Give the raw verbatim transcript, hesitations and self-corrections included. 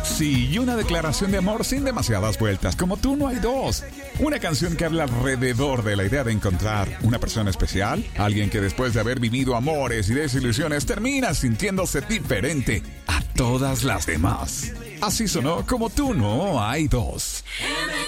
Sí, y una declaración de amor sin demasiadas vueltas. Como tú no hay dos. Una canción que habla alrededor de la idea de encontrar una persona especial. Alguien que después de haber vivido amores y desilusiones termina sintiéndose diferente a todas las demás. Así sonó Como tú no hay dos.